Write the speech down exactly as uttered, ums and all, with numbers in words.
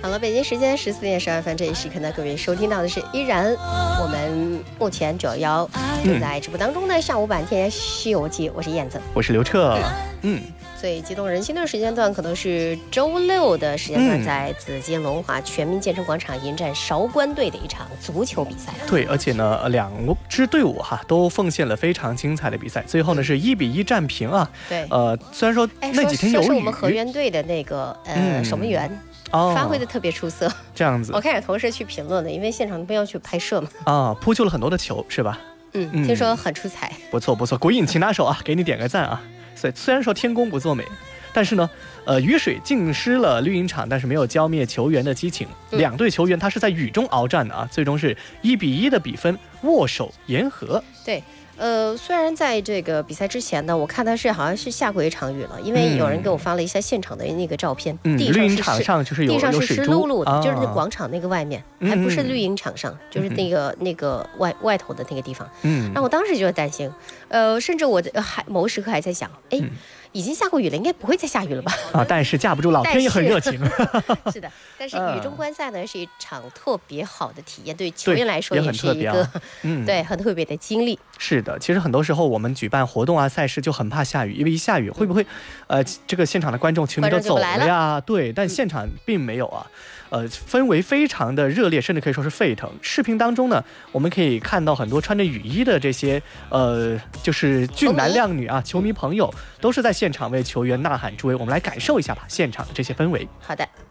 好了，北京时间十四点十二分，这一时刻呢，各位收听到的是依然我们目前九幺幺正在直播当中的下午版《天涯西游记》，我是燕子， 我是刘彻，嗯。 最激动人心的时间段可能是周六的时间段，在紫金龙华全民健身广场迎战韶关队的一场足球比赛。 对，而且呢，两支队伍哈都奉献了非常精彩的比赛，最后呢是一比一战平啊。 对， 呃，虽然说那几天有雨， 说是我们河源队的那个呃、嗯、守门员。哦、发挥的特别出色， 这样子。 我看有同事去评论了，因为现场不要去拍摄嘛。 啊，扑救了很多的球，是吧？ 嗯，嗯听说很出彩。 不错不错，鬼影擒拿手啊，给你点个赞啊！所以虽然说天公不作美，但是呢，呃，雨水浸湿了绿茵场，但是没有浇灭球员的激情。嗯、两队球员他是在雨中鏖战的啊，最终是一比一的比分，握手言和。 对。呃，虽然在这个比赛之前呢，我看他是好像是下过一场雨了，因为有人给我发了一下现场的那个照片， 嗯、 地上是场上就是有地上是湿漉漉的， 啊、 就是那广场那个外面，嗯、还不是绿茵场上，嗯、就是那个、嗯、那个外外头的那个地方。嗯，那我当时就担心，呃，甚至我还某时刻还在想，哎。嗯已经下过雨了，应该不会再下雨了吧？ 啊，但是架不住老天也很热情。 是, 是的，但是雨中观赛呢，是一场特别好的体验，对球员来说也是一个嗯，对，很特别的经历。 是的，其实很多时候我们举办活动啊、赛事就很怕下雨，因为一下雨会不会，呃，这个现场的观众球迷都走了呀？对，但现场并没有啊。呃，氛围非常的热烈，甚至可以说是沸腾。视频当中呢，我们可以看到很多穿着雨衣的这些呃，就是俊男靓女啊，球迷朋友都是在现场为球员呐喊助威。我们来感受一下吧，现场的这些氛围。 好的。